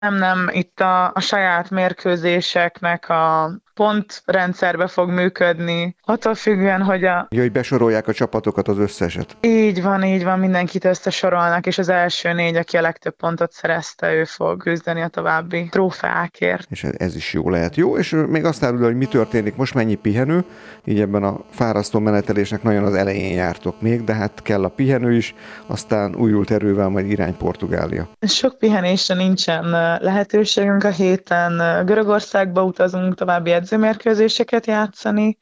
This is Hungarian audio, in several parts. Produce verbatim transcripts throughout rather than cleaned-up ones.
Nem, nem, itt a, a saját mérkőzéseknek a pontrendszerbe fog működni, attól függően, hogy a... Ja, hogy besorolják a csapatokat, az összeset. Így van, így van, mindenkit összesorolnak, és az első négy, aki a legtöbb pontot szerezte, ő fog küzdeni a további trófeákért. És ez is jó lehet. Jó, és még azt árul, hogy mi történik most, mennyi pihenő, így ebben a fárasztó menetelésnek nagyon az elején jártok még, de hát kell a pihenő is, aztán újult erővel majd irány Portugália. Sok pihenésre nincsen lehetőségünk a héten. Görögországba utazunk további edzőmérkőzéseket játszani,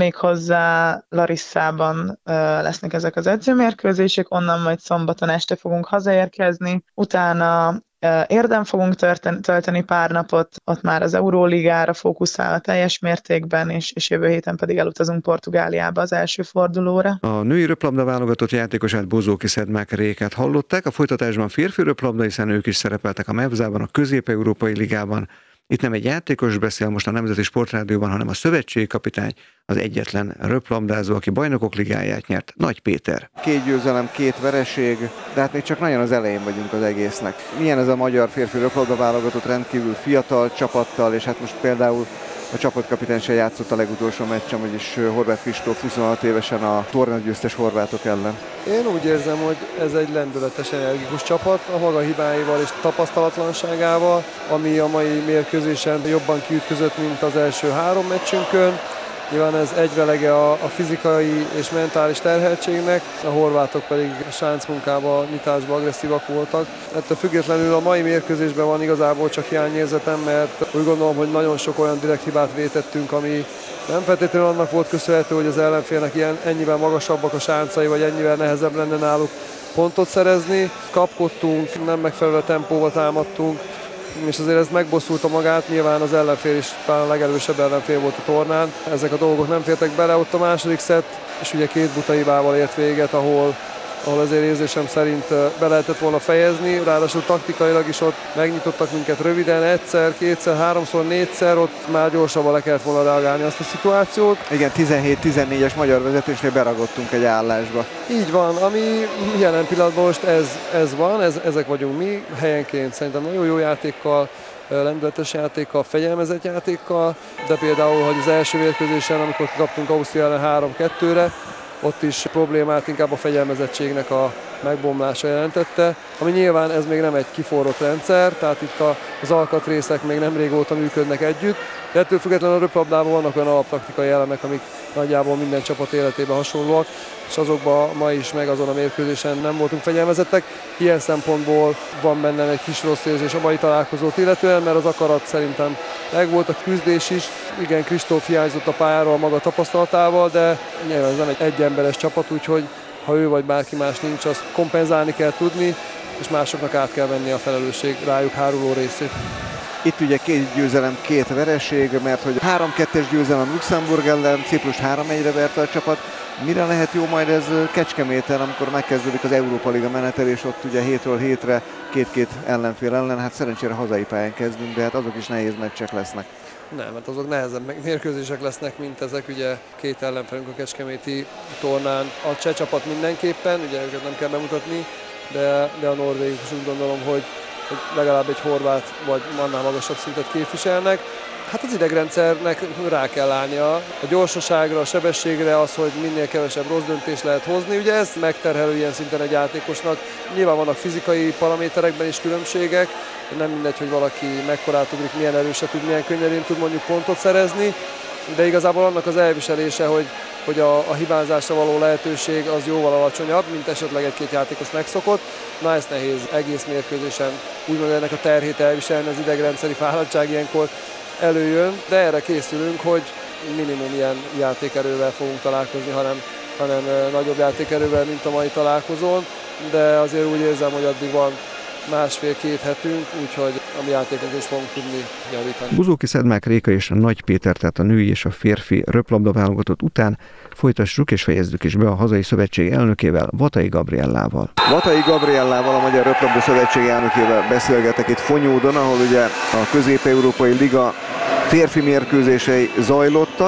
méghozzá Larissában lesznek ezek az edzőmérkőzések, onnan majd szombaton este fogunk hazaérkezni, utána Érden fogunk tölteni, tölteni pár napot, ott már az Euróligára fókuszál a teljes mértékben, és, és jövő héten pedig elutazunk Portugáliába az első fordulóra. A női röplabda válogatott játékosát, Bozóki Szedmák Rékát hallották, a folytatásban férfi röplabda, hiszen ők is szerepeltek a mevzában, a Közép-Európai Ligában. Itt nem egy játékos beszél most a Nemzeti Sportrádióban, hanem a szövetségi kapitány, az egyetlen röplabdázó, aki Bajnokok Ligáját nyert, Nagy Péter. Két győzelem, két vereség, de hát még csak nagyon az elején vagyunk az egésznek. Milyen ez a magyar férfi röplabda válogatott, rendkívül fiatal csapattal, és hát most például a csapatkapitány se játszott a legutolsó meccsen, vagyis Horváth Kristóf huszonhat évesen a tornagyőztes horvátok ellen. Én úgy érzem, hogy ez egy lendületes, energikus csapat, a maga hibáival és tapasztalatlanságával, ami a mai mérkőzésen jobban kiütközött, mint az első három meccsünkön. Nyilván ez egyvelege a, a fizikai és mentális terheltségnek, a horvátok pedig a sáncmunkában, nyitásban agresszívak voltak. Ettől függetlenül a mai mérkőzésben van igazából csak hiányérzetem, mert úgy gondolom, hogy nagyon sok olyan direkt hibát vétettünk, ami nem feltétlenül annak volt köszönhető, hogy az ellenfélnek ilyen, ennyivel magasabbak a sáncai, vagy ennyivel nehezebb lenne náluk pontot szerezni. Kapkodtunk, nem megfelelő tempóval támadtunk, és azért ez megbosszulta magát, nyilván az ellenfél is talán a legerősebb ellenfél volt a tornán. Ezek a dolgok nem fértek bele, ott a második szett, és ugye két buta hibával ért véget, ahol, ahol azért érzésem szerint be lehetett volna fejezni, ráadásul taktikailag is ott megnyitottak minket röviden, egyszer, kétszer, háromszor, négyszer, ott már gyorsabban le kellett volna reagálni azt a szituációt. Igen, tizenhét tizennégyes magyar vezetésnél beragottunk egy állásba. Így van, ami jelen pillanatban most ez, ez van, ez, ezek vagyunk mi, helyenként szerintem nagyon jó játékkal, lendületes játékkal, fegyelmezett játékkal, de például, hogy az első mérkőzésen, amikor kaptunk Ausztria ellen három kettőre, ott is problémát inkább a fegyelmezettségnek a megbomlása jelentette, ami nyilván ez még nem egy kiforrott rendszer, tehát itt az alkatrészek még nem régóta működnek együtt, de ettől függetlenül a röplabdában vannak olyan alaptaktikai elemek, amik nagyjából minden csapat életében hasonlóak, és azokban ma is meg azon a mérkőzésen nem voltunk fegyelmezettek. Ilyen szempontból van bennem egy kis rossz érzés a mai találkozót illetően, mert az akarat szerintem megvolt, a küzdés is. Igen, Kristóf hiányzott a pályáról a maga tapasztalatával, de nyilván ez nem egy egyemberes csapat, úgyhogy ha ő vagy bárki más nincs, azt kompenzálni kell tudni, és másoknak át kell venni a felelősség rájuk háruló részét. Itt ugye két győzelem, két vereség, mert hogy három kettes győzelem Luxemburg ellen, Ciprus három egyre verte a csapat. Mire lehet jó majd ez Kecskeméten, amikor megkezdődik az Európa Liga menetelés, ott ugye hétről hétre két-két ellenfél ellen, hát szerencsére hazai pályán kezdünk, de hát azok is nehéz meccsek lesznek. Nem, hát azok nehezebb mérkőzések lesznek, mint ezek, ugye két ellenfelünk a kecskeméti tornán. A cseh csapat mindenképpen, ugye őket nem kell bemutatni, de, de a norvégok is úgy gondolom, hogy, hogy legalább egy horvát vagy annál magasabb szintet képviselnek. Hát az idegrendszernek rá kell állnia a gyorsaságra, a sebességre, az, hogy minél kevesebb rossz döntést lehet hozni. Ugye ez megterhelő ilyen szinten egy játékosnak. Nyilván vannak fizikai paraméterekben is különbségek, nem mindegy, hogy valaki mekkorát ugrik, milyen erősen tud, milyen könnyedén tud mondjuk pontot szerezni, de igazából annak az elviselése, hogy, hogy a, a hibázásra való lehetőség az jóval alacsonyabb, mint esetleg egy-két játékos megszokott. Na, ezt nehéz egész mérkőzésen úgymond ennek a terhét elviselni, az idegrendszeri fáradtság ilyenkor előjön, de erre készülünk, hogy minimum ilyen játékerővel fogunk találkozni, hanem, hanem nagyobb játékerővel, mint a mai találkozón, de azért úgy érzem, hogy addig van másfél-két hetünk, úgyhogy a mi játékunk is fogunk tudni javítani. Bozóki Szedmák Réka és a Nagy Péter, tehát a női és a férfi röplabda válogatott után folytassuk és fejezzük is be a hazai szövetség elnökével, Vatai Gabriellával. Vatai Gabriellával, a Magyar Röplabda Szövetség elnökével beszélgetek itt Fonyódon, ahol ugye a Közép-Európai Liga férfi mérkőzései zajlottak.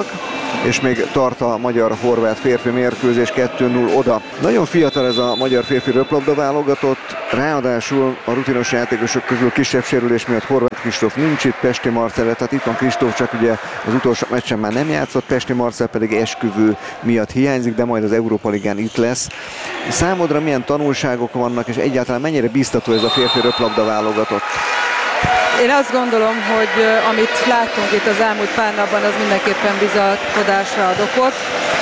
és még tart a magyar-horvát férfi mérkőzés kettő null oda. Nagyon fiatal ez a magyar férfi röplabda válogatott, ráadásul a rutinos játékosok közül kisebb sérülés miatt Horváth Kristóf nincs itt, Pesti Marcell, tehát itt van Kristóf, csak ugye az utolsó meccsen már nem játszott, Pesti Marcell pedig esküvő miatt hiányzik, de majd az Európa Ligán itt lesz. Számodra milyen tanulságok vannak, és egyáltalán mennyire biztató ez a férfi röplabda válogatott? Én azt gondolom, hogy amit láttunk itt az elmúlt pár napban, az mindenképpen bizakodásra ad okot.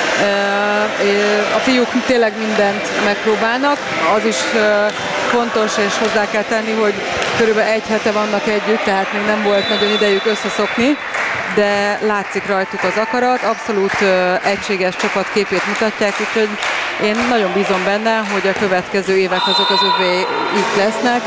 A fiúk tényleg mindent megpróbálnak, az is fontos, és hozzá kell tenni, hogy körülbelül egy hete vannak együtt, tehát még nem volt nagyon idejük összeszokni, de látszik rajtuk az akarat, abszolút egységes csapatképét mutatják, úgyhogy én nagyon bízom benne, hogy a következő évek azok az övéik lesznek,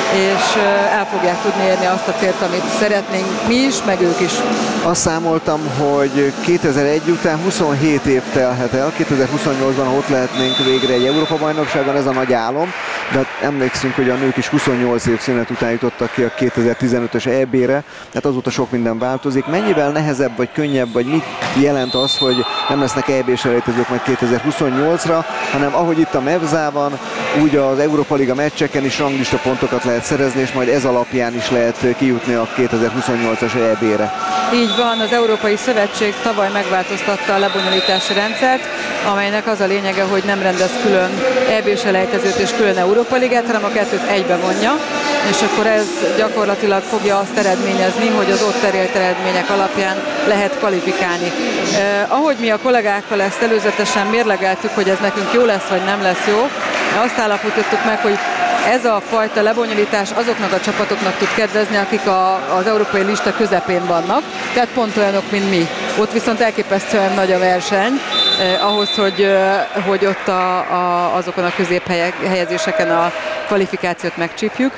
és el fogják tudni érni azt a célt, amit szeretnénk mi is, meg ők is. Azt számoltam, hogy kétezer-egy után huszonhét év telhet el, kétezer-huszonnyolcban ott lehetnénk végre egy Európa-bajnokságon, ez a nagy álom, de hát emlékszünk, hogy a nők is huszonnyolc év szünet után jutottak ki a kétezer-tizenötös é bé-re, tehát azóta sok minden változik. Mennyivel nehezebb vagy könnyebb, vagy mit jelent az, hogy nem lesznek é bés elejtezők majd kétezer-huszonnyolcra, hanem ahogy itt a Mevzában, úgy az Európa Liga meccseken is ranglista pontokat lehet szerezni, és majd ez alapján is lehet kijutni a kétezer-huszonnyolcas é bé-re. Így van, az Európai Szövetség tavaly megváltoztatta a lebonyolítási rendszert, amelynek az a lényege, hogy nem rendez külön é bés elejtezőt és külön Európa Ligát, hanem a kettőt egybe vonja, és akkor ez gyakorlatilag fogja azt eredményezni, hogy az ott elért eredmények alapján lehet kvalifikálni. Eh, ahogy mi a kollégákkal ezt előzetesen mérlegeltük, hogy ez nekünk jó lesz, vagy nem lesz jó, azt állapítottuk meg, hogy ez a fajta lebonyolítás azoknak a csapatoknak tud kedvezni, akik a, az európai lista közepén vannak, tehát pont olyanok, mint mi. Ott viszont elképesztően nagy a verseny, eh, ahhoz, hogy, eh, hogy ott a, a, azokon a középhelyezéseken a kvalifikációt megcsípjük,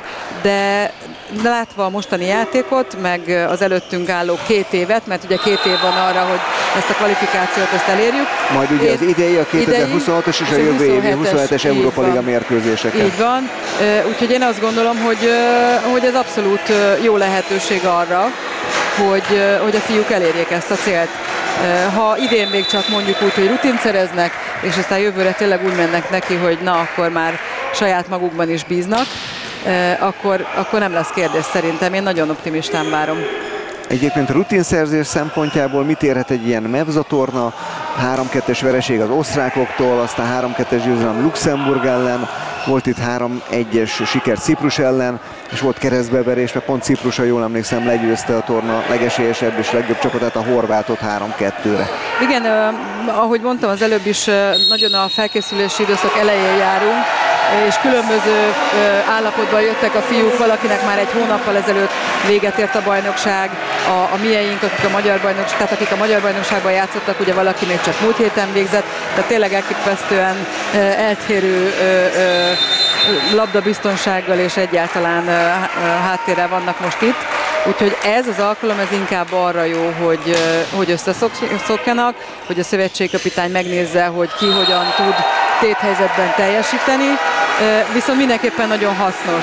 de látva a mostani játékot, meg az előttünk álló két évet, mert ugye két év van arra, hogy ezt a kvalifikációt ezt elérjük. Majd ugye az idei, a kétezer-huszonhatos és a jövő évi huszonhetes Európa Liga mérkőzéseken. Így van, úgyhogy én azt gondolom, hogy, hogy ez abszolút jó lehetőség arra, hogy, hogy a fiúk elérjék ezt a célt. Ha idén még csak mondjuk úgy, hogy rutint szereznek, és aztán jövőre tényleg úgy mennek neki, hogy na, akkor már saját magukban is bíznak, akkor, akkor nem lesz kérdés szerintem. Én nagyon optimistán várom. Egyébként rutinszerzés szempontjából mit érhet egy ilyen Mevza torna? három kettes vereség az osztrákoktól, aztán három kettes győzelem Luxemburg ellen, volt itt három egyes siker Ciprus ellen, és volt keresztbeverés, mert pont Ciprus, ha jól emlékszem, legyőzte a torna legesélyesebb és legjobb csapatát, a horvátot három kettőre. Igen, eh, ahogy mondtam az előbb is, eh, nagyon a felkészülési időszak elején járunk, és különböző állapotban jöttek a fiúk, valakinek már egy hónappal ezelőtt véget ért a bajnokság, a, a mieink, akik a magyar bajnokság, tehát akik a magyar bajnokságban játszottak, ugye valaki még csak múlt héten végzett, tehát tényleg elképesztően eltérő labdabiztonsággal és egyáltalán háttérrel vannak most itt. Úgyhogy ez az alkalom, ez inkább arra jó, hogy, hogy összeszokjanak, hogy a szövetségkapitány megnézze, hogy ki hogyan tud téthelyzetben teljesíteni, viszont mindenképpen nagyon hasznos.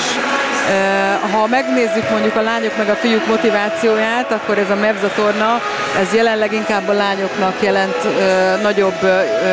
Ha megnézzük mondjuk a lányok meg a fiúk motivációját, akkor ez a Mevza torna, ez jelenleg inkább a lányoknak jelent nagyobb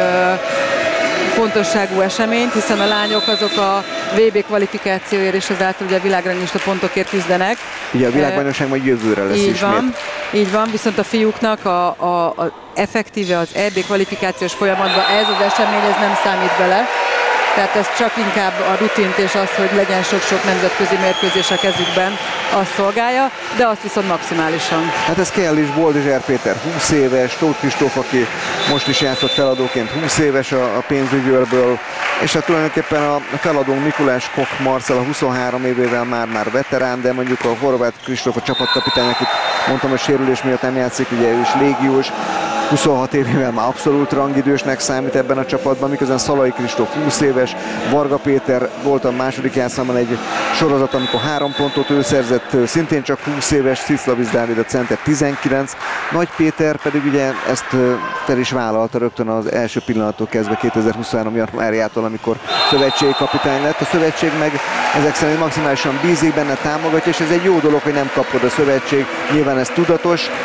fontosságú eseményt, hiszen a lányok azok a vé bé kvalifikációért és ezáltal ugye a világranglista pontokért küzdenek. Ugye a világbajnokság majd jövőre lesz így ismét. Van, így van, viszont a fiúknak a, a, a effektíve az é bé kvalifikációs folyamatban ez az esemény, ez nem számít bele. Tehát ez csak inkább a rutint és az, hogy legyen sok-sok nemzetközi mérkőzés a kezükben, azt szolgálja, de azt viszont maximálisan. Hát ez kell is, Boldizsár Péter húsz éves, Tóth Kristóf, aki most is játszott feladóként húsz éves a, a pénzügyőrből, és hát tulajdonképpen a feladónk Mikulás Kok Marcell a huszonhárom évével már-már veterán, de mondjuk a Horváth Kristóf a csapatkapitány, akit mondtam, hogy sérülés miatt nem játszik, ugye ő is légiós, huszonhat évével már abszolút rangidősnek számít ebben a csapatban, miközben Szalai Kristóf húsz éves, Varga Péter volt a második játszmában egy sorozat, amikor három pontot ő szerzett, szintén csak húsz éves, Sziszlavisz Dávid a center tizenkilenc, Nagy Péter pedig ugye ezt fel is vállalta rögtön az első pillanattól kezdve kétezer-huszonhárom januárjától, amikor szövetségi kapitány lett. A szövetség meg ezek szerint maximálisan bízik benne, támogatja, és ez egy jó dolog, hogy nem kapod a szövetség, nyilván ez tudatos.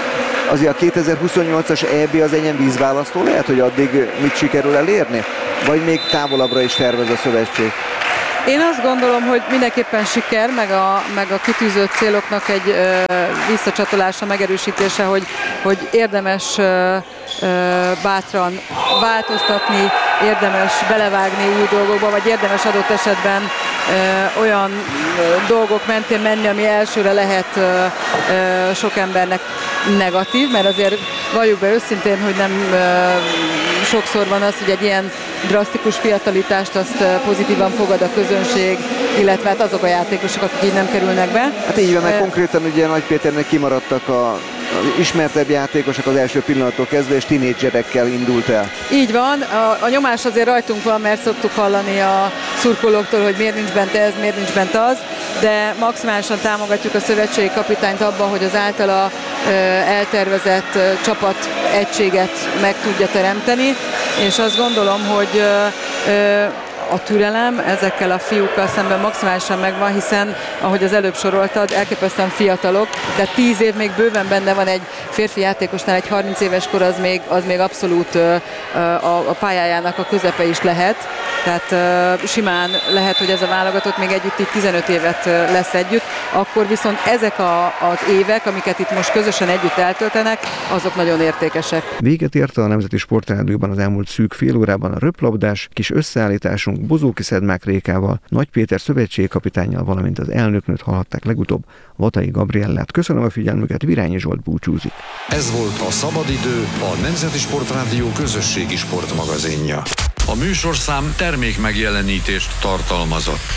azért a kétezer-huszonnyolcas é bé az egy vízválasztó lehet, hogy addig mit sikerül elérni? Vagy még távolabbra is tervez a szövetség? Én azt gondolom, hogy mindenképpen siker, meg a, meg a kitűzött céloknak egy ö, visszacsatolása, megerősítése, hogy, hogy érdemes ö, ö, bátran változtatni, érdemes belevágni új dolgokba, vagy érdemes adott esetben ö, olyan ö, dolgok mentén menni, ami elsőre lehet ö, ö, sok embernek negatív, mert azért valljuk be őszintén, hogy nem ö, sokszor van az, hogy egy ilyen drasztikus fiatalitást azt pozitívan fogad a közönség, illetve hát azok a játékosok, akik így nem kerülnek be. Hát így van, mert konkrétan ugye Nagy Péternek kimaradtak a, az ismertebb játékosok az első pillanattól kezdve, és tinédzserekkel indult el. Így van, a, a nyomás azért rajtunk van, mert szoktuk hallani a szurkolóktól, hogy miért nincs bent ez, miért nincs bent az, de maximálisan támogatjuk a szövetségi kapitányt abban, hogy az általa ö, eltervezett ö, csapat egységet meg tudja teremteni, és azt gondolom, hogy ö, ö, a türelem ezekkel a fiúkkal szemben maximálisan megvan, hiszen, ahogy az előbb soroltad, elképesztően fiatalok, de tíz év még bőven benne van egy férfi játékosnál, egy harminc éves kor az még, az még abszolút ö, a, a pályájának a közepe is lehet. Tehát ö, simán lehet, hogy ez a válogatott még együtt így tizenöt évet ö, lesz együtt, akkor viszont ezek a, az évek, amiket itt most közösen együtt eltöltenek, azok nagyon értékesek. Véget ért a Nemzeti Sportrádióban az elmúlt szűk fél órában a röplabdás kis összeállításunk Bozóki Szedmák Rékával, Nagy Péter szövetségi kapitánnyal, valamint az elnöknőt hallhatták legutóbb, Vatai Gabriellát. Köszönöm a figyelmüket, Virányi Zsolt búcsúzik. Ez volt a Szabadidő, a Nemzeti Sportrádió közösségi sportmagazinja. A műsorszám termék megjelenítést tartalmazott.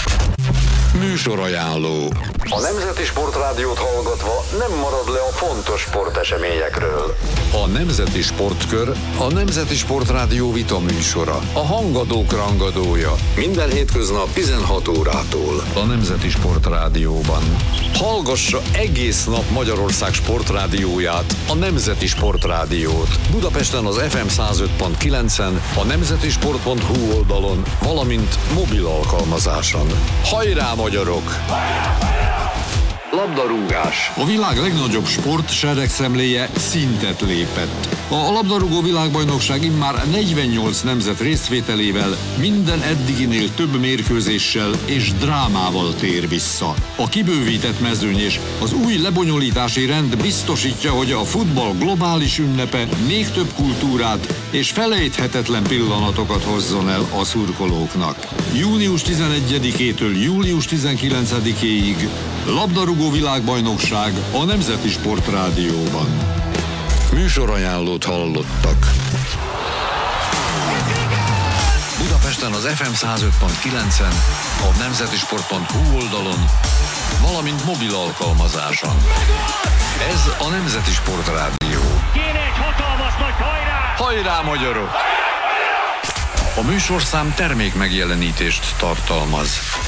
Műsorajánló. A Nemzeti Sportrádiót hallgatva nem marad le a fontos sporteseményekről. A Nemzeti Sportkör a Nemzeti Sportrádió vita műsora. A hangadók rangadója. Minden hétköznap tizenhat órától. A Nemzeti Sportrádióban. Hallgassa egész nap Magyarország sportrádióját, a Nemzeti Sportrádiót. Budapesten az ef em száz öt pont kilencen, a nemzetisport pont hu oldalon, valamint mobil alkalmazáson. Hajrá, magyarok! Labdarúgás. A világ legnagyobb sport seregszemléje szintet lépett. A labdarúgó világbajnokság immár negyvennyolc nemzet részvételével minden eddiginél több mérkőzéssel és drámával tér vissza. A kibővített mezőny és az új lebonyolítási rend biztosítja, hogy a futball globális ünnepe még több kultúrát és felejthetetlen pillanatokat hozzon el a szurkolóknak. június tizenegyedikétől július tizenkilencedikéig labdarúgó világbajnokság a Nemzeti Sportrádióban. Műsorajánlót hallottak. Budapesten az ef em száz öt pont kilencen, a nemzetisport pont hu oldalon, valamint mobil alkalmazáson. Ez a Nemzeti Sportrádió. Kéne egy hatalmas nagy hajrá! Hajrá, magyarok! A műsorszám termék megjelenítést tartalmaz.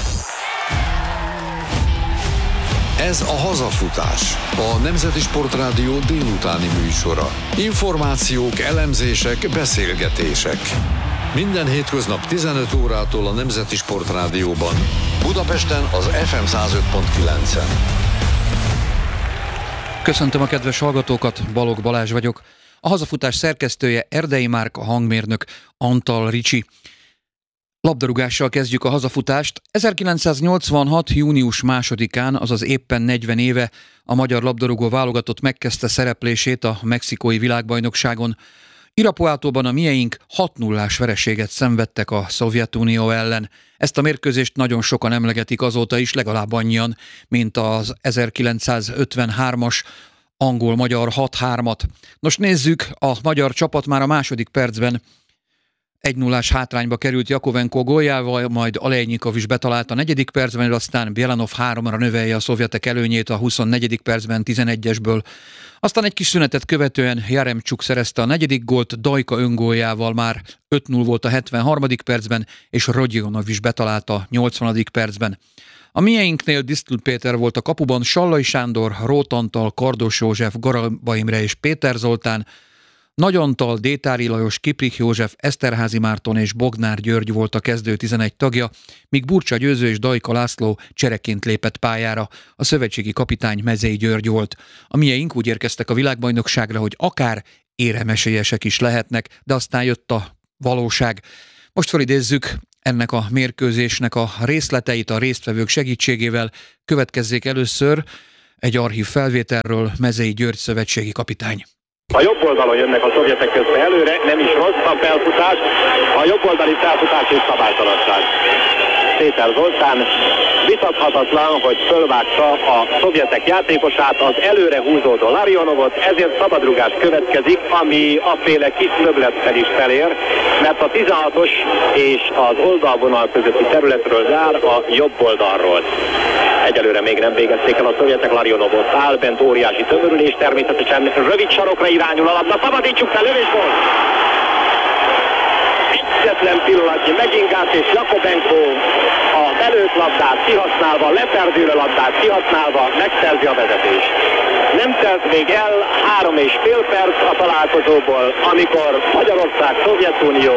Ez a Hazafutás, a Nemzeti Sportrádió délutáni műsora. Információk, elemzések, beszélgetések. Minden hétköznap tizenöt órától a Nemzeti Sportrádióban. Budapesten az ef em száz öt pont kilencen. Köszöntöm a kedves hallgatókat, Balogh Balázs vagyok. A Hazafutás szerkesztője Erdei Márk, a hangmérnök Antal Ricsi. Labdarúgással kezdjük a hazafutást. ezerkilencszáznyolcvanhat. június másodikán, azaz éppen negyven éve a magyar labdarúgó válogatott megkezdte szereplését a mexikói világbajnokságon. Irapuátóban a mieink hat nullás vereséget szenvedtek a Szovjetunió ellen. Ezt a mérkőzést nagyon sokan emlegetik azóta is, legalább annyian, mint az ezerkilencszázötvenhármas angol-magyar hat hármat. Nos, nézzük, a magyar csapat már a második percben egy nullás hátrányba került Jakovenko góljával, majd Alejnyikov is betalált a negyedik percben, aztán Bielanov háromra növelje a szovjetek előnyét a huszonnegyedik percben tizenegyesből. Aztán egy kis szünetet követően Jaremcsuk szerezte a negyedik gólt, Dajka öngóljával már öt null volt a hetvenharmadik percben, és Rodionov is betalált a nyolcvanadik percben. A mieinknél Disztl Péter volt a kapuban, Sallai Sándor, Róth Antal, Kardos József, Garamba Imre és Péter Zoltán, Nagy Antal, Détári Lajos, Kiprich József, Eszterházy Márton és Bognár György volt a kezdő tizenegy tagja, míg Burcsa Győző és Dajka László csereként lépett pályára. A szövetségi kapitány Mezei György volt. A mieink úgy érkeztek a világbajnokságra, hogy akár éremesélyesek is lehetnek, de aztán jött a valóság. Most felidézzük ennek a mérkőzésnek a részleteit a résztvevők segítségével. Következzék először egy archív felvételről Mezei György szövetségi kapitány. A jobb oldalon jönnek a szovjetek közben előre, nem is rossz a felfutás, a jobb oldali felfutás és szabálytalanság. Péter Zoltán vitathatatlan, hogy fölvágta a szovjetek játékosát, az előre húzódó Larionovot, ezért szabadrugás következik, ami aféle kis többlettel is felér, mert a tizenhatos és az oldalvonal közötti területről zár a jobb oldalról. Egyelőre még nem végezték el a szovjetek, Larionovot áll, bent óriási tömörülés, természetesen rövid sarokra irányul a labda, szabadítsuk fel, lövés volt! Egyetlen pillanatnyi megingás, és Jakobenko a belőtt labdát kihasználva, leperdülő labdát kihasználva megszerzi a vezetést. Nem telt még el három és fél perc a találkozóból, amikor Magyarország, Szovjetunió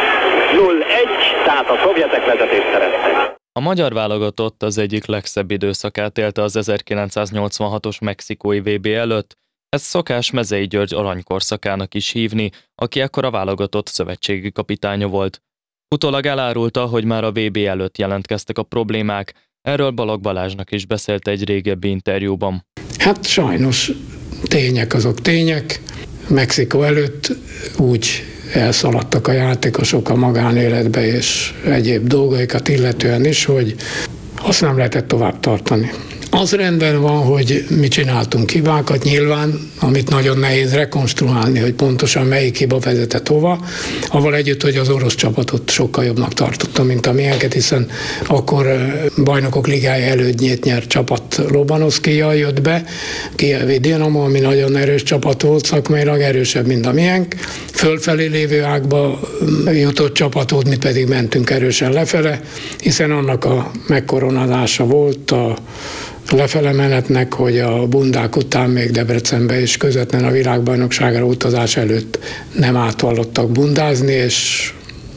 nulla egy, tehát a szovjetek vezetést szereztek. A magyar válogatott az egyik legszebb időszakát élte az ezerkilencszáznyolcvanhatos mexikói vé bé előtt. Ez szokás Mezei György aranykorszakának is hívni, aki ekkor a válogatott szövetségi kapitánya volt. Utólag elárulta, hogy már a vé bé előtt jelentkeztek a problémák, erről Balogh Balázsnak is beszélt egy régebbi interjúban. Hát sajnos tények azok tények. Mexikó előtt úgy elszaladtak a játékosok a magánéletbe és egyéb dolgaikat illetően is, hogy azt nem lehetett tovább tartani. Az rendben van, hogy mi csináltunk hibákat, nyilván, amit nagyon nehéz rekonstruálni, hogy pontosan melyik hiba vezetett hova, avval együtt, hogy az orosz csapatot sokkal jobbnak tartottam, mint a miénket, hiszen akkor Bajnokok Ligája elődnyét nyert csapat Lobanovszkijjal jött be, Kijevi Dinamo, ami nagyon erős csapat volt, szakmailag erősebb, mint a miénk, fölfelé lévő ágba jutott csapatot, mi pedig mentünk erősen lefele, hiszen annak a megkoronázása volt a lefele menetnek, hogy a bundák után még Debrecenbe és közvetlen a világbajnokságra utazás előtt nem átvallottak bundázni, és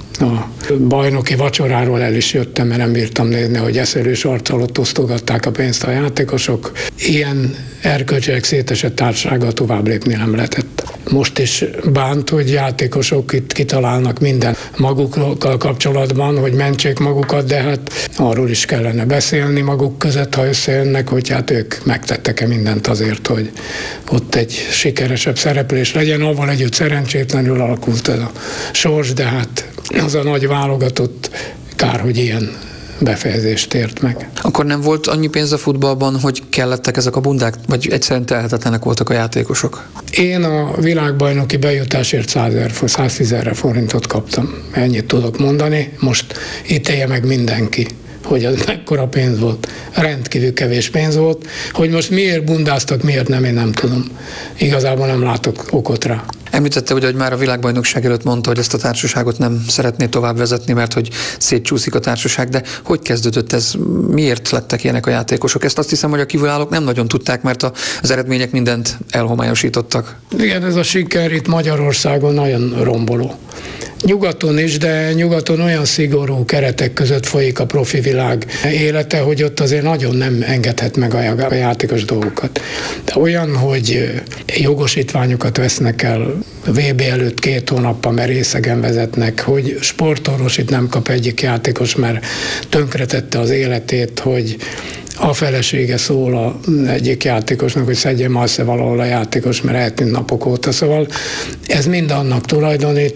a bajnoki vacsoráról el is jöttem, mert nem bírtam nézni, hogy eszelős arccal ott osztogatták a pénzt a játékosok. Ilyen erkölcsileg szétesett társasággal tovább lépni nem lehetett. Most is bánt, hogy játékosok itt kitalálnak minden magukkal kapcsolatban, hogy mentsék magukat, de hát arról is kellene beszélni maguk között, ha összejönnek, hogy hát ők megtettek-e mindent azért, hogy ott egy sikeresebb szereplés legyen. Avval együtt szerencsétlenül alakult ez a sors, de hát az a nagy válogatott kár, hogy ilyen befejezést ért meg. Akkor nem volt annyi pénz a futballban, hogy kellettek ezek a bundák, vagy egyszerűen telhetetlenek voltak a játékosok? Én a világbajnoki bejutásért száztízezer forintot kaptam. Ennyit tudok mondani. Most ítélje meg mindenki, hogy az mekkora pénz volt. Rendkívül kevés pénz volt. Hogy most miért bundáztak, miért nem, én nem tudom. Igazából nem látok okot rá. Említette, ugye, hogy már a világbajnokság előtt mondta, hogy ezt a társaságot nem szeretné tovább vezetni, mert hogy szétcsúszik a társaság, de hogy kezdődött ez? Miért lettek ilyenek a játékosok? Ezt azt hiszem, hogy a kívülállók nem nagyon tudták, mert az eredmények mindent elhomályosítottak. Igen, ez a siker itt Magyarországon nagyon romboló. Nyugaton is, de nyugaton olyan szigorú keretek között folyik a profi világ élete, hogy ott azért nagyon nem engedhet meg a játékos dolgokat. De olyan, hogy jogosítványokat vesznek el vé bé előtt két hónappal, mert részegen vezetnek, hogy sportorvosit nem kap egyik játékos, mert tönkretette az életét, hogy a felesége szól a egyik játékosnak, hogy szedje ma össze valahol a játékos, mert eltűnt napok óta. Szóval ez mind annak tulajdonít,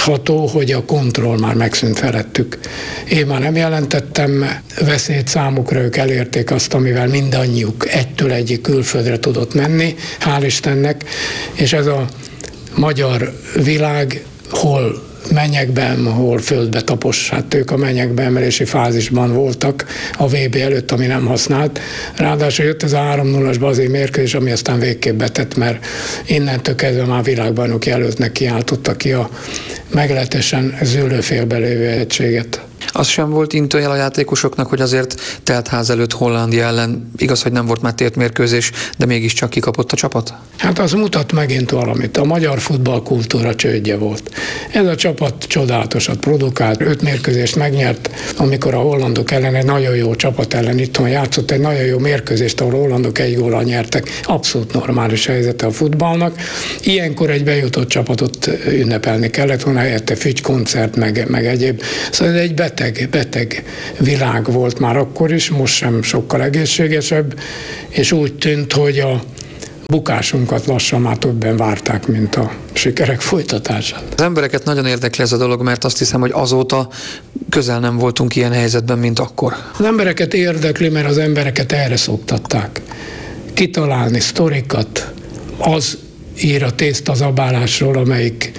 hogy a kontroll már megszűnt felettük. Én már nem jelentettem veszélyt számukra, ők elérték azt, amivel mindannyiuk egytől egyik külföldre tudott menni, hál' Istennek, és ez a magyar világ hol mennyekben, hol földbe tapos, hát ők a mennyekbe emelési fázisban voltak a vé bé előtt, ami nem használt. Ráadásul jött ez a három nullás bazai mérkőzés, ami aztán végképp betett, mert innentől kezdve már világbajnoki előttnek kiáltotta ki a meglehetősen zűlőfélbe lévő egységet. Az sem volt intőjel a játékosoknak, hogy azért teltház előtt Hollandia ellen, igaz, hogy nem volt már tért mérkőzés, de mégiscsak kikapott a csapat? Hát az mutat megint valamit. A magyar futballkultúra csődje volt. Ez a csapat csodálatosat produkált, öt mérkőzést megnyert, amikor a hollandok ellen egy nagyon jó csapat ellen itthon játszott, egy nagyon jó mérkőzést, ahol a hollandok egy góllal nyertek. Abszolút normális helyzete a futballnak. Ilyenkor egy bejutott csapatot ünnepelni kellett volna, helyette fügykoncert, meg, meg egyéb. Szóval ez egy beteg, beteg világ volt már akkor is, most sem sokkal egészségesebb, és úgy tűnt, hogy a bukásunkat lassan már többen várták, mint a sikerek folytatását. Az embereket nagyon érdekli ez a dolog, mert azt hiszem, hogy azóta közel nem voltunk ilyen helyzetben, mint akkor. Az embereket érdekli, mert az embereket erre szoktatták. Kitalálni sztorikat, az ír a tésztazabálásról, amelyik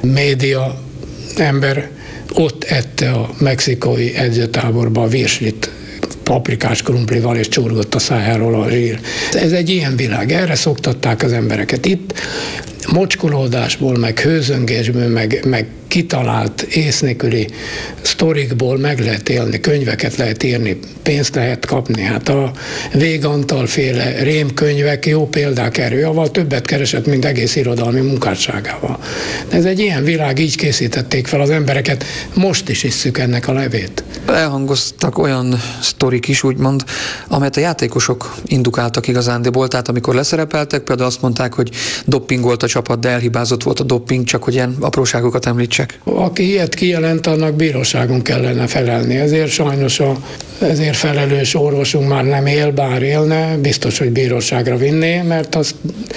média ember ott ette a mexikói edzőtáborba a virslit, paprikás krumplival, és csurgott a szájáról a zsír. Ez egy ilyen világ, erre szoktatták az embereket. Itt mocskolódásból, meg hőzöngésből, meg, meg kitalált ész nélküli sztorikból meg lehet élni, könyveket lehet írni, pénzt lehet kapni. Hát a Vég Antal féle rémkönyvek jó példák erre, avval többet keresett, mint egész irodalmi munkásságával. De ez egy ilyen világ, így készítették fel az embereket, most is isszük ennek a levét. Elhangoztak olyan sztorik is, úgymond, amelyet a játékosok indukáltak igazándiból, tehát amikor leszerepeltek, például azt mondták, hogy doppingolt a csapat, de elhibázott volt a dopping, csak hogy ilyen apróságokat említsek. Aki ilyet kijelent, annak bíróságon kellene felelni. Ezért sajnos a ezért felelős orvosunk már nem él, bár élne, biztos, hogy bíróságra vinné, mert az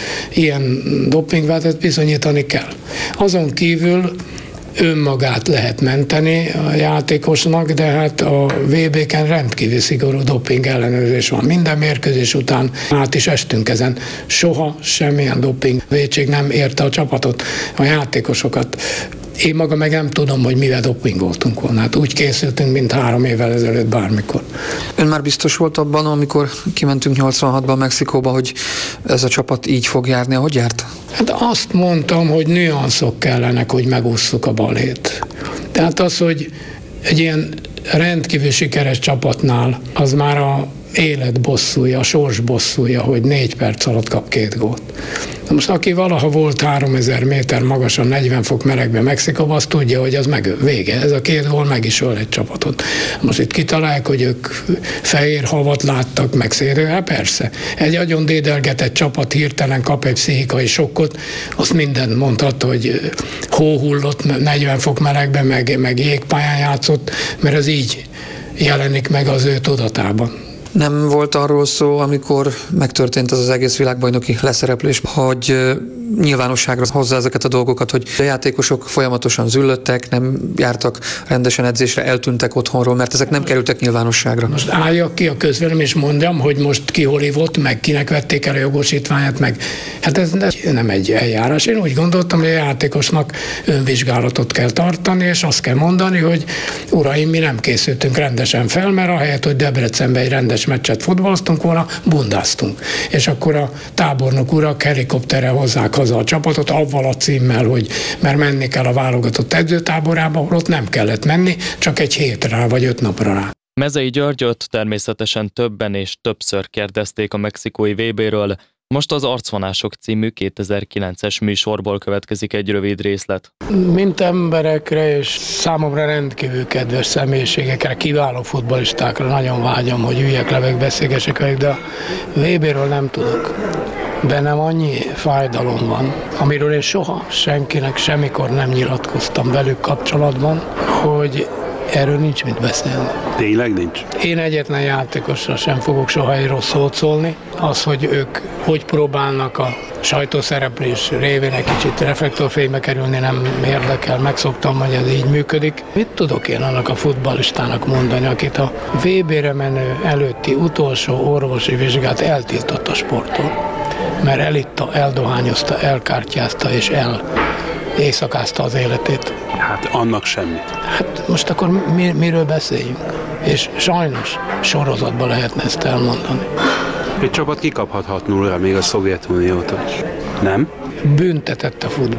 ilyen dopingvádat bizonyítani kell. Azon kívül önmagát lehet menteni a játékosnak, de hát a vé bé-ken rendkívül szigorú doping ellenőrzés van. Minden mérkőzés után át is estünk ezen. Soha semmilyen doping vétség nem érte a csapatot, a játékosokat. Én maga meg nem tudom, hogy mivel dopingoltunk volna. Hát úgy készültünk, mint három évvel ezelőtt bármikor. Ön már biztos volt abban, amikor kimentünk nyolcvanhatban Mexikóba, hogy ez a csapat így fog járni, ahogy járt? Hát azt mondtam, hogy nüanszok kellenek, hogy megússzuk a balhét. Tehát az, hogy egy ilyen rendkívül sikeres csapatnál az már a élet bosszúja, a sors bosszúja, hogy négy perc alatt kap két gólt. Na most aki valaha volt háromezer méter magasan, negyven fok melegben Mexikóban, azt tudja, hogy az meg vége. Ez a két gól meg is öl egy csapatot. Most itt kitalálják, hogy ők fehér havat láttak, meg szélő, hát persze. Egy agyon dédelgetett csapat hirtelen kap egy pszichikai sokkot, azt minden mondhat, hogy hóhullott negyven fok melegben, meg, meg jégpályán játszott, mert ez így jelenik meg az ő tudatában. Nem volt arról szó, amikor megtörtént az az egész világbajnoki leszereplés, hogy nyilvánosságra hozza ezeket a dolgokat, hogy a játékosok folyamatosan züllöttek, nem jártak rendesen edzésre, eltűntek otthonról, mert ezek nem kerültek nyilvánosságra. Most álljak ki a közvelem, és mondjam, hogy most ki hol ivott, meg kinek vették el a jogosítványát, meg hát ez nem egy eljárás. Én úgy gondoltam, hogy a játékosnak önvizsgálatot kell tartani, és azt kell mondani, hogy uraim, mi nem készültünk rendesen fel, mert ahelyett, hogy Debrecenben egy rendes meccset futballoztunk volna, bundáztunk. És akkor a tábornok urak helikopterrel hozzák haza a csapatot, avval a címmel, hogy mert menni kell a válogatott edzőtáborába, ahol ott nem kellett menni, csak egy hétre vagy öt napra rá. Mezei Györgyöt természetesen többen és többször kérdezték a mexikói vé béről, most az Arcvonások című kétezer-kilences műsorból következik egy rövid részlet. Mint emberekre és számomra rendkívül kedves személyiségekre, kiváló futballistákra nagyon vágyom, hogy üljek le, beszélgessek velük, de a vé béről nem tudok. Bennem annyi fájdalom van, amiről én soha senkinek semmikor nem nyilatkoztam velük kapcsolatban, hogy erről nincs mit beszélni. Tényleg nincs? Én egyetlen játékosra sem fogok soha egy rossz szót szólni. Az, hogy ők hogy próbálnak a sajtószereplés révén egy kicsit reflektorfénybe kerülni, nem érdekel. Megszoktam, hogy ez így működik. Mit tudok én annak a futballistának mondani, akit a vé bére menő előtti utolsó orvosi vizsgát eltiltott a sporttól? Mert elitta, eldohányozta, elkártyázta és el éjszakázta az életét. Hát annak semmit. Hát most akkor mi, miről beszéljünk? És sajnos sorozatban lehetne ezt elmondani. Egy csapat kikaphathat nullra még a Szovjetuniótól. Nem? Büntetett a futball.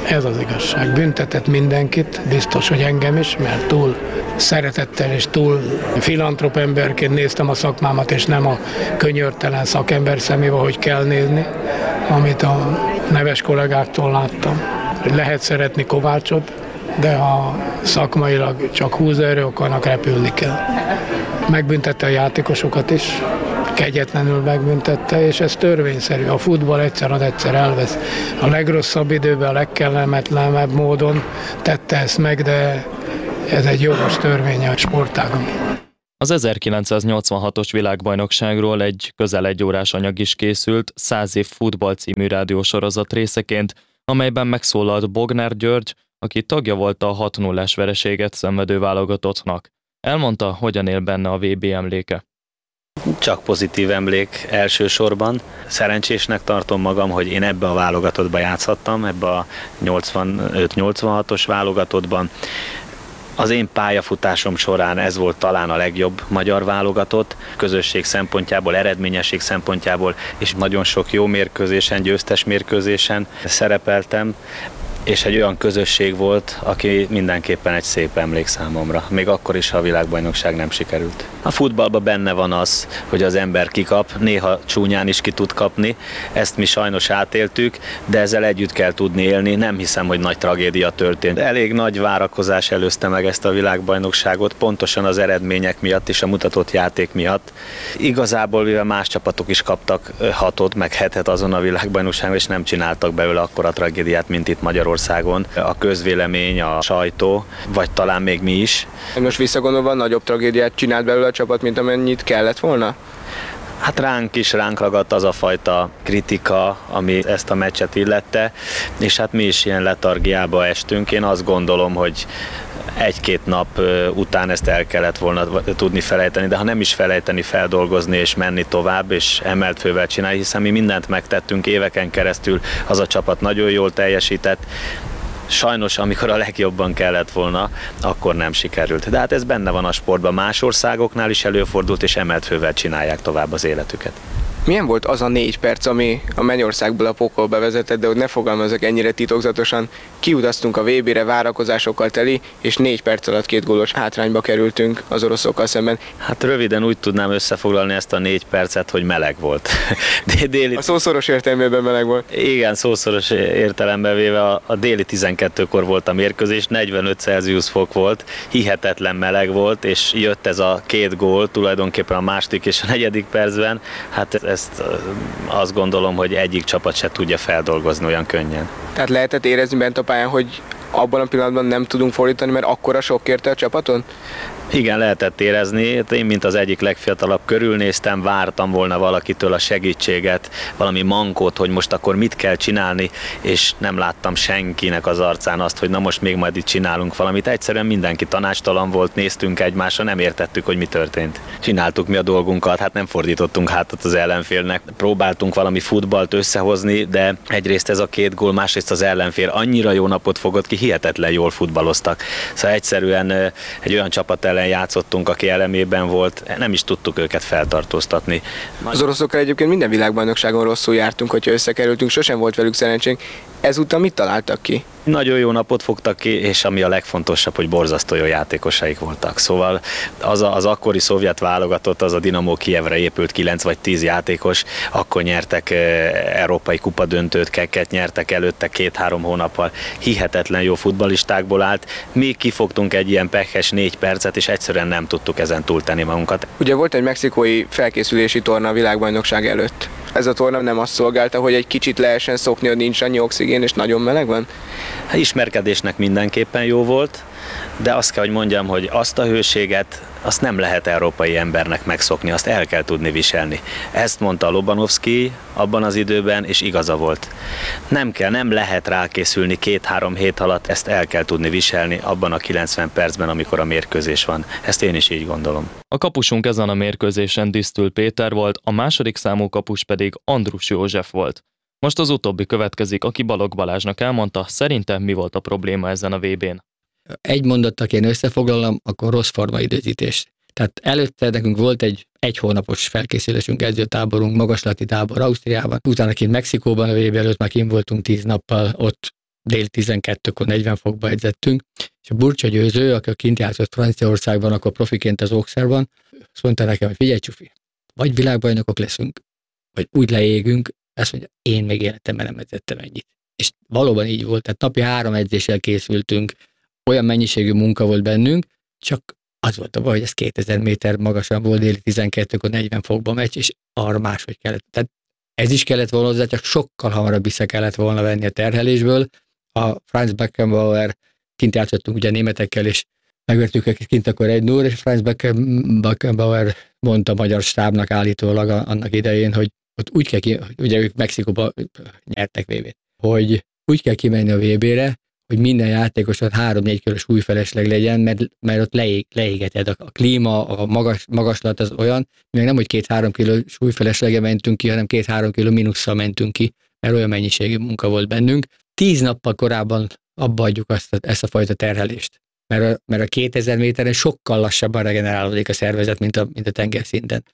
Ez az igazság. Büntetett mindenkit, biztos, hogy engem is, mert túl szeretettel és túl filantrop emberként néztem a szakmámat, és nem a könyörtelen szakember szemével, hogy kell nézni, amit a neves kollégáktól láttam. Hogy lehet szeretni Kovácsot, de ha szakmailag csak húzóerő akarnak, repülni kell. Megbüntette a játékosokat is, kegyetlenül megbüntette, és ez törvényszerű. A futball egyszer ad, egyszer elvesz. A legrosszabb időben, a legkellemetlenebb módon tette ezt meg, de ez egy jogos törvény a sportágon. Az ezerkilencszáznyolcvanhatos világbajnokságról egy közel egy órás anyag is készült, Száz év futball című rádiósorozat részeként, amelyben megszólalt Bognár György, aki tagja volt a hat nullás vereséget szenvedő válogatottnak. Elmondta, hogyan él benne a vé bé emléke. Csak pozitív emlék elsősorban. Szerencsésnek tartom magam, hogy én ebbe a válogatottba játszhattam, ebbe a nyolcvanöt nyolcvanhatos válogatottban. Az én pályafutásom során ez volt talán a legjobb magyar válogatott, közösség szempontjából, eredményesség szempontjából, és nagyon sok jó mérkőzésen, győztes mérkőzésen szerepeltem, és egy olyan közösség volt, aki mindenképpen egy szép emlék számomra, még akkor is, ha a világbajnokság nem sikerült. A futballban benne van az, hogy az ember kikap, néha csúnyán is ki tud kapni, ezt mi sajnos átéltük, de ezzel együtt kell tudni élni, nem hiszem, hogy nagy tragédia történt. Elég nagy várakozás előzte meg ezt a világbajnokságot, pontosan az eredmények miatt és a mutatott játék miatt. Igazából, mivel más csapatok is kaptak hatot, meg hetet azon a világbajnokságon, és nem csináltak belőle akkora tragédiát, mint itt Magyarországon. A közvélemény, a sajtó, vagy talán még mi is. Most visszagondolva nagyobb tragédiát csinált belőle a csapat, mint amennyit kellett volna? Hát ránk is ránk ragadt az a fajta kritika, ami ezt a meccset illette, és hát mi is ilyen letargiába estünk. Én azt gondolom, hogy egy-két nap után ezt el kellett volna tudni felejteni, de ha nem is felejteni, feldolgozni és menni tovább, és emelt fővel csinálni, hiszen mi mindent megtettünk éveken keresztül, az a csapat nagyon jól teljesített. Sajnos, amikor a legjobban kellett volna, akkor nem sikerült. De hát ez benne van a sportban, más országoknál is előfordult, és emelt fővel csinálják tovább az életüket. Milyen volt az a négy perc, ami a Mennyországból a pokolba vezetett, de hogy ne fogalmazok ennyire titokzatosan, kiutaztunk a vé bére várakozásokkal teli, és négy perc alatt két gólos hátrányba kerültünk az oroszokkal szemben. Hát röviden úgy tudnám összefoglalni ezt a négy percet, hogy meleg volt. déli... A szószoros értelmében meleg volt. Igen, szószoros értelemben véve a, a déli tizenkettőkor volt a mérkőzés, negyvenöt Celsius fok volt, hihetetlen meleg volt, és jött ez a két gól, tulajdonképpen a második és a negyedik percben. Hát ezt azt gondolom, hogy egyik csapat se tudja feldolgozni olyan könnyen. Tehát lehetett érezni bent a pályán, hogy abban a pillanatban nem tudunk fordítani, mert akkora sok érte a csapaton? Igen, lehetett érezni. Én, mint az egyik legfiatalabb, körülnéztem, vártam volna valakitől a segítséget, valami mankót, hogy most akkor mit kell csinálni, és nem láttam senkinek az arcán azt, hogy na most még majd itt csinálunk valamit. Egyszerűen mindenki tanácstalan volt, néztünk egymásra, nem értettük, hogy mi történt. Csináltuk mi a dolgunkat, hát nem fordítottunk hátat az ellenfélnek. Próbáltunk valami futballt összehozni, de egyrészt ez a két gól, másrészt az ellenfél annyira jó napot fogott ki, hihetetlen jól futballoztak. Szóval egyszerűen egy olyan csapat ellen játszottunk, aki elemében volt, nem is tudtuk őket feltartóztatni. Az oroszokkal egyébként minden világbajnokságon rosszul jártunk, hogyha összekerültünk, sosem volt velük szerencsénk. Ezúttal mit találtak ki? Nagyon jó napot fogtak ki, és ami a legfontosabb, hogy borzasztó jó játékosaik voltak. Szóval az, a, az akkori szovjet válogatott, az a Dinamo Kijevre épült kilenc vagy tíz játékos, akkor nyertek e, európai kupadöntőt, keket nyertek előtte két-három hónappal. Hihetetlen jó futballistákból állt. Mi kifogtunk egy ilyen pekhes négy percet, és egyszerűen nem tudtuk ezen túltenni magunkat. Ugye volt egy mexikói felkészülési torna a világbajnokság előtt. Ez a torna nem azt szolgálta, hogy egy kicsit lehessen szokni, hogy nincs annyi oxigén, és nagyon meleg van? Hát ismerkedésnek mindenképpen jó volt, de azt kell, hogy mondjam, hogy azt a hőséget, azt nem lehet európai embernek megszokni, azt el kell tudni viselni. Ezt mondta Lobanovszky abban az időben, és igaza volt. Nem kell, nem lehet rákészülni két-három hét alatt, ezt el kell tudni viselni abban a kilencven percben, amikor a mérkőzés van. Ezt én is így gondolom. A kapusunk ezen a mérkőzésen Disztül Péter volt, a második számú kapus pedig Andrus József volt. Most az utóbbi következik, aki Balogh Balázsnak elmondta, szerintem mi volt a probléma ezen a vé bén. Egy mondattal én összefoglalom, akkor rossz formaidőzítés. Tehát előtte nekünk volt egy egy hónapos felkészülésünk, edzőtáborunk, magaslati tábor Ausztriában, utána kint Mexikóban a vé bé előtt már kint voltunk tíz nappal, ott dél tizenkettőkor negyven fokba edzettünk, és a Burcsa Győző, aki kint játszott Franciaországban, akkor profiként az Auxerreben, azt mondta nekem, hogy figyelj Csufi, vagy világbajnokok leszünk, vagy úgy leégünk, azt mondja, én még életemben nem edzettem ennyit. És valóban így volt, tehát napi három edzéssel készültünk, olyan mennyiségű munka volt bennünk, csak az volt a baj, hogy ez kétezer méter magasan volt déli tizenkettőkor negyven fokba megy, és arra máshogy kellett. Tehát ez is kellett volna hozzá, csak sokkal hamarabb vissza kellett volna venni a terhelésből. A Franz Beckenbauer, kint játszottunk ugye németekkel, és megvertük őket kint akkor egy null, és Franz Beckenbauer mondta a magyar stábnak állítólag annak idején, hogy ott úgy kell ki, ugye ők Mexikóban nyertek vé bét, hogy úgy kell kimenni a vé bére, hogy minden játékosod három-négy körös újfelesleg legyen, mert, mert ott leég, leégeted. A, a klíma, a magas, magaslat az olyan, még nem, hogy két-három kilós újfeleslege mentünk ki, hanem két-három kiló mínusszal mentünk ki, mert olyan mennyiségű munka volt bennünk. Tíz nappal korábban abba adjuk azt, ezt a fajta terhelést. Mert a, mert a kétezer méteren sokkal lassabban regenerálódik a szervezet, mint a, mint a tengerszinten.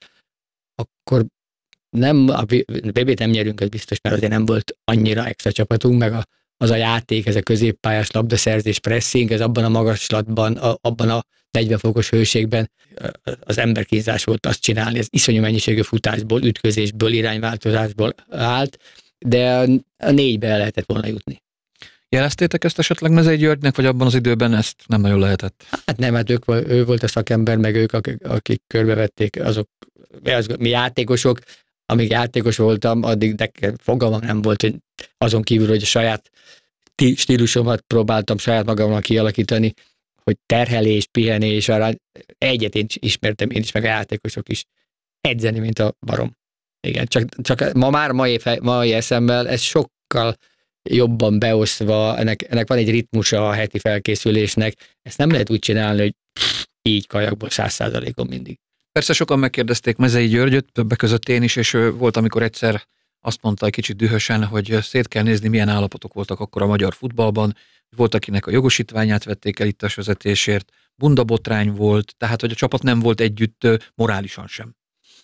Akkor nem, a vé bét nem nyerünk, ez biztos, mert azért nem volt annyira extra csapatunk, meg a az a játék, ez a középpályás labdaszerzés, pressing, ez abban a magaslatban, a, abban a negyven fokos hőségben az emberkínzás volt azt csinálni, ez iszonyú mennyiségű futásból, ütközésből, irányváltozásból állt, de a négybe el lehetett volna jutni. Jeleztétek ezt esetleg Mezei Györgynek, vagy abban az időben ezt nem nagyon lehetett? Hát nem, hát ők, ő volt a szakember, meg ők, akik, akik körbevették, azok, az, mi játékosok, amíg játékos voltam, addig nekem fogalmam nem volt, hogy azon kívül, hogy a saját stílusomat próbáltam saját magammal kialakítani, hogy terhelés, pihenés, arra egyet én ismertem én is, meg a játékosok is. Edzeni, mint a barom. Igen, csak, csak ma már mai, mai eszemmel ez sokkal jobban beosztva, ennek, ennek van egy ritmusa a heti felkészülésnek, ezt nem lehet úgy csinálni, hogy pff, így kajakból száz százalékon mindig. Persze sokan megkérdezték Mezei Györgyöt, többek között én is, és volt, amikor egyszer azt mondta egy kicsit dühösen, hogy szét kell nézni, milyen állapotok voltak akkor a magyar futballban. Volt, akinek a jogosítványát vették el itt a vezetésért, bundabotrány volt, tehát hogy a csapat nem volt együtt morálisan sem.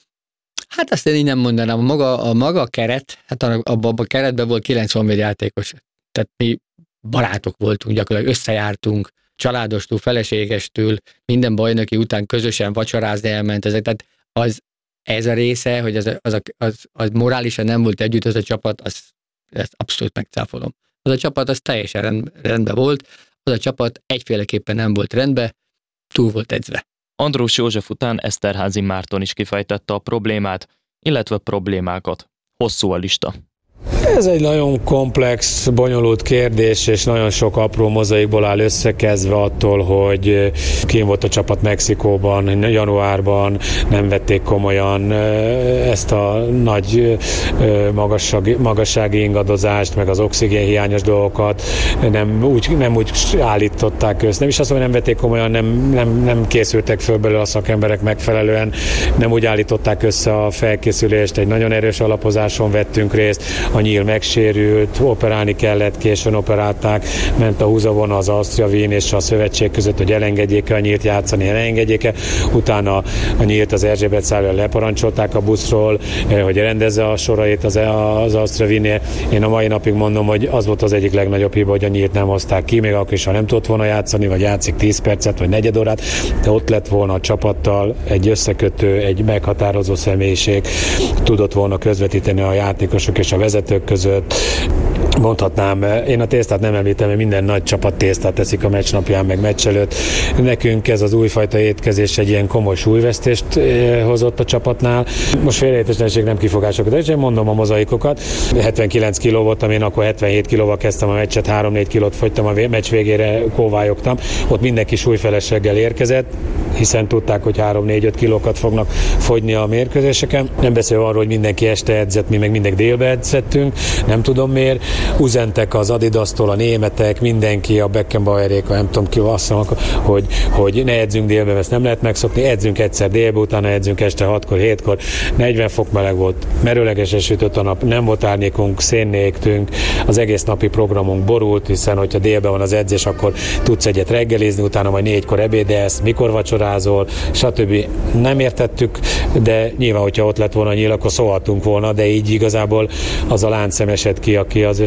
Hát azt én így nem mondanám. A maga a, maga a keret, hát abban a keretben volt kilenc honvéd játékos. Tehát mi barátok voltunk, gyakorlatilag összejártunk, családostól, feleségestől, minden bajnoki után közösen vacsorázni elment. Ezek, tehát az, ez a része, hogy az, az, az, az morálisan nem volt együtt az a csapat, az, ezt abszolút megcáfolom. Az a csapat az teljesen rend, rendben volt, az a csapat egyféleképpen nem volt rendben, túl volt edzve. Andrós József után Eszterházy Márton is kifejtette a problémát, illetve problémákat. Hosszú a lista. Ez egy nagyon komplex, bonyolult kérdés, és nagyon sok apró mozaikból áll össze, kezdve attól, hogy kín volt a csapat Mexikóban, januárban nem vették komolyan ezt a nagy magassági, magassági ingadozást, meg az oxigénhiányos dolgokat, nem úgy, nem úgy állították össze. Nem is azt mondom, nem vették komolyan, nem, nem, nem készültek föl belőle a szakemberek megfelelően, nem úgy állították össze a felkészülést, egy nagyon erős alapozáson vettünk részt, a nyíl megsérült, operálni kellett, későn operálták, ment a húzavona az Austria Wien és a szövetség között, hogy elengedjék-e a nyílt játszani, elengedjék-e. Utána a nyílt az Erzsébet szállal leparancsolták a buszról, hogy rendezze a sorait az, az Austria Wien. Én a mai napig mondom, hogy az volt az egyik legnagyobb hiba, hogy a nyílt nem hozták ki, még akkor is, ha nem tudott volna játszani, vagy játszik tíz percet, vagy negyed órát, de ott lett volna a csapattal egy összekötő, egy meghatározó személyiség, tudott volna közvetíteni a játékosok és a vezetők között. Mondhatnám, én a tésztát nem említem, mert minden nagy csapat tésztát teszik a meccs napján, meg meccs előtt. Nekünk ez az újfajta étkezés egy ilyen komoly súlyvesztést hozott a csapatnál. Most félreértéstelenség, nem kifogásokat, és én mondom a mozaikokat. hetvenkilenc kiló voltam, én akkor hetvenhét kilóval kezdtem a meccset, három-négy kilót fogytam, a meccs végére kóvályogtam. Ott mindenki súlyfelességgel érkezett, hiszen tudták, hogy három-négy-öt kilókat fognak fogyni a mérkőzéseken. Nem beszélve arról, hogy mindenki este edzett, mi meg mindenki délbe edzettünk, nem tudom miért. Uzentek az Adidasztól a németek, mindenki, a Beckenbauerék, nem tudom ki, azt mondom, hogy, hogy ne edzünk délbe, ezt nem lehet megszokni, edzünk egyszer délbe, utána edzünk este hatkor, hétkor, negyven fok meleg volt, merőlegesen sütött a nap, nem volt árnyékunk, szénné égtünk, az egész napi programunk borult, hiszen hogyha délben van az edzés, akkor tudsz egyet reggelizni, utána majd négykor ebédelsz, mikor vacsorázol, stb. Nem értettük, de nyilván, hogyha ott lett volna a nyíl, akkor szólhatunk volna, de így igazából az a láncszem esett ki, aki az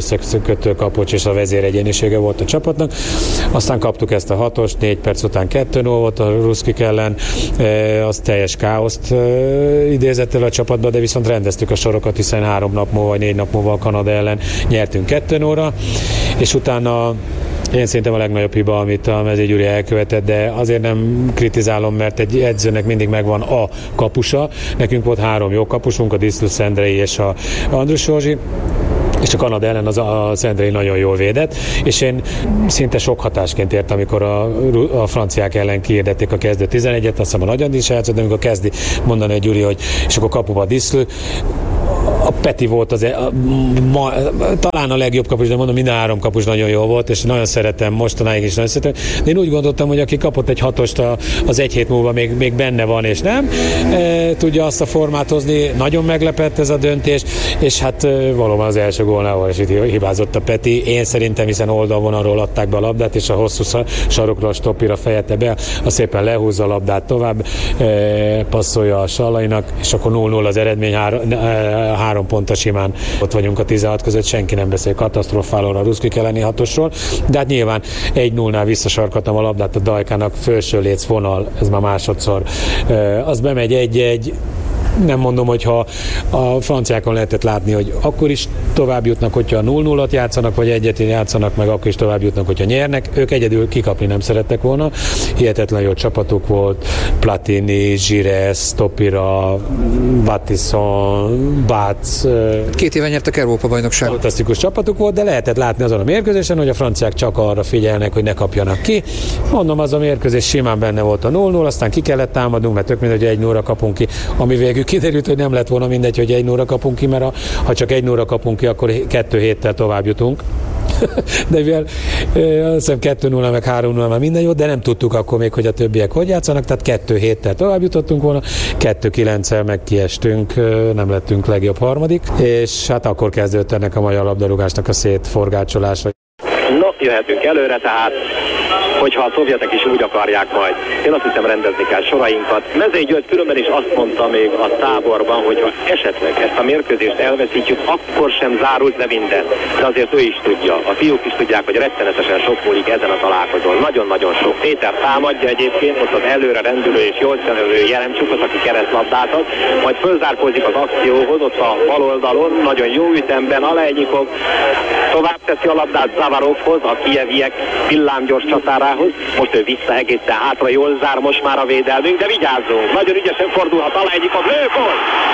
összekötő kapocs és a vezéregyénisége volt a csapatnak. Aztán kaptuk ezt a hatost, négy perc után kettő null volt a ruszkik ellen, az teljes káoszt idézett el a csapatba, de viszont rendeztük a sorokat, hiszen három nap múlva, vagy négy nap múlva a Kanada ellen nyertünk kettő nullra, és utána én szerintem a legnagyobb hiba, amit a Mezei Gyuri elkövetett, de azért nem kritizálom, mert egy edzőnek mindig megvan a kapusa. Nekünk volt három jó kapusunk, a Diszlő Szendrei és a Andrus Józsi, és a Kanada ellen az a Szendrei nagyon jól védett, és én szinte sok hatásként értem, amikor a, a franciák ellen kiirdették a kezdő tizenegyet, azt hiszem a nagyon is játszott, de amikor kezdi mondani a Gyuri, hogy és akkor kapuba Diszlő, a Peti volt az, a, ma, talán a legjobb kapus, de mondom, minden három kapus nagyon jó volt, és nagyon szeretem, mostanáig is nagyon szeretem. De én úgy gondoltam, hogy aki kapott egy hatost a, az egy hét múlva még, még benne van, és nem e, tudja azt a formát hozni. Nagyon meglepett ez a döntés, és hát e, valóban az első gólnál is itt hibázott a Peti. Én szerintem, hiszen oldalvonalról adták be a labdát, és a hosszú sarokról a stoppira fejette be, az szépen lehúzza a labdát tovább, e, passzolja a Sallainak, és akkor null null az eredmény, három, e, három pontos simán ott vagyunk a tizenhat között, senki nem beszél katasztrofálóra a ruszkik elleni hatosról, de hát nyilván egy nullnál visszasarkattam a labdát a Dajkának, felső léc vonal, ez már másodszor, az bemegy egy-egy, nem mondom, hogy ha a franciákon lehetett látni, hogy akkor is tovább jutnak, hogyha null nullat játszanak, vagy egyet játszanak, meg akkor is tovább jutnak, hogyha nyernek. Ők egyedül kikapni nem szerettek volna. Hihetetlen jó csapatuk volt. Platini, Gires, Topira, Battisson, Bác. Két éve nyertek Európa-bajnokságot. Fantasztikus csapatuk volt, de lehetett látni azon a mérkőzésen, hogy a franciák csak arra figyelnek, hogy ne kapjanak ki. Mondom, az a mérkőzés simán benne volt a null null, aztán ki kellett támadnunk, mert tök mindegy, hogy egy nullra kapunk ki, ami végül kiderült, hogy nem lett volna mindegy, hogy egy nullra kapunk ki, mert a, ha csak egy nullra kapunk ki, akkor kettő héttel tovább jutunk. De mivel azt hiszem kettő null meg három null már minden jó, de nem tudtuk akkor még, hogy a többiek hogy játszanak, tehát kettő héttel tovább jutottunk volna, kettő kilenccel meg kiestünk, nem lettünk legjobb harmadik, és hát akkor kezdődött ennek a magyar labdarúgásnak a szétforgácsolása. No, jöhetünk előre, tehát hogyha a szovjetek is úgy akarják majd. Én azt hiszem, rendezni kell sorainkat. Mezei György különben is azt mondta még a táborban, hogy ha esetleg ezt a mérkőzést elveszítjük, akkor sem zárult le minden. De azért ő is tudja, a fiúk is tudják, hogy rettenetesen sok múlik ezen a találkozón. Nagyon-nagyon sok. Péter támadja egyébként, ott az előre rendülő és jól szerelő Jeremcsukot, aki keresztlabdázat, majd fölzárkózik az akcióhoz, ott a bal oldalon, nagyon jó ütemben Alejnyikov tovább teszi a labdát Zavarovhoz, a kijeviek villámgyors csatárához. Most ő vissza egészen hátra, jól zár most már a védelmünk, de vigyázzunk, nagyon ügyesen fordulhat Alejnyikov, lőgól!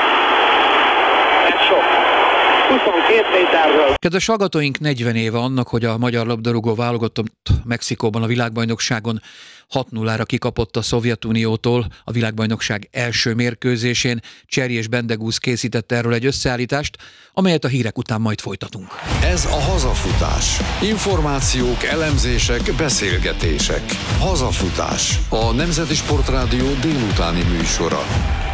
Ez sok. huszonkét méterről. Kedves hallgatóink, negyven éve annak, hogy a magyar labdarúgó válogatott Mexikóban a világbajnokságon hat nullára kikapott a Szovjetuniótól a világbajnokság első mérkőzésén. Cseri és Bendegúz készített erről egy összeállítást, amelyet a hírek után majd folytatunk. Ez a Hazafutás. Információk, elemzések, beszélgetések. Hazafutás. A Nemzeti Sportrádió délutáni műsora.